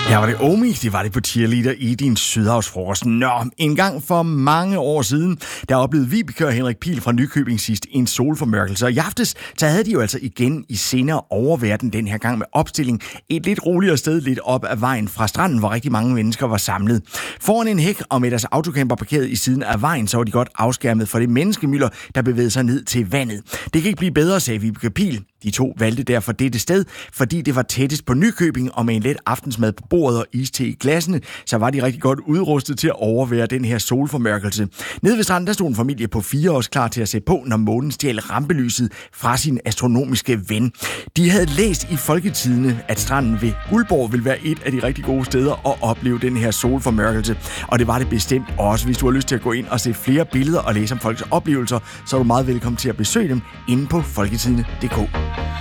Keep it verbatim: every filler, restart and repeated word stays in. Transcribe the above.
Ja, var det Omi, det var det på Cheerleader i din Sydhavsfrokost. Nå, en gang for mange år siden, der oplevede Vibeke og Henrik Pihl fra Nykøbing sidst en solformørkelse. Og i aftes, så havde de jo altså igen i senere oververden den her gang med opstilling et lidt roligere sted lidt op ad vejen fra stranden, hvor rigtig mange mennesker var samlet. Foran en hæk og med deres autocamper parkeret i siden af vejen, så var de godt afskærmet for det menneskemylder, der bevægede sig ned til vandet. Det kan ikke blive bedre, sagde Vibeke Pihl. De to valgte derfor dette sted, fordi det var tættest på Nykøbing, og med en let aftensmad på bordet og iste i glassene, så var de rigtig godt udrustet til at overvære den her solformørkelse. Nede ved stranden, der stod en familie på fire år klar til at se på, når månen stjal rampelyset fra sin astronomiske ven. De havde læst i Folketidene, at stranden ved Guldborg ville være et af de rigtig gode steder at opleve den her solformørkelse. Og det var det bestemt også. Hvis du har lyst til at gå ind og se flere billeder og læse om folks oplevelser, så er du meget velkommen til at besøge dem inde på folketidene punktum d k.